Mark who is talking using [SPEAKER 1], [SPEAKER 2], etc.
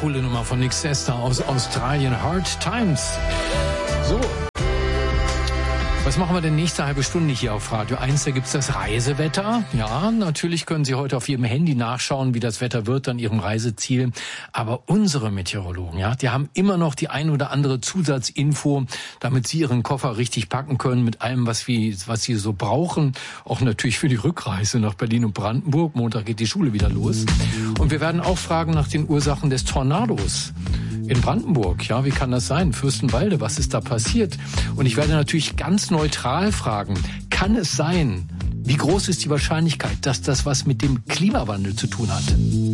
[SPEAKER 1] coole Nummer von Nick Sesta aus Australien, Hard Times. So. Was machen wir denn nächste halbe Stunde hier auf Radio 1? Da gibt's das Reisewetter. Ja, natürlich können Sie heute auf Ihrem Handy nachschauen, wie das Wetter wird an Ihrem Reiseziel. Aber unsere Meteorologen, ja, die haben immer noch die ein oder andere Zusatzinfo, damit Sie Ihren Koffer richtig packen können mit allem, was Sie so brauchen. Auch natürlich für die Rückreise nach Berlin und Brandenburg. Montag geht die Schule wieder los. Und wir werden auch fragen nach den Ursachen des Tornados in Brandenburg. Ja, wie kann das sein? Fürstenwalde, was ist da passiert? Und ich werde natürlich ganz neutral fragen, kann es sein, wie groß ist die Wahrscheinlichkeit, dass das was mit dem Klimawandel zu tun hat?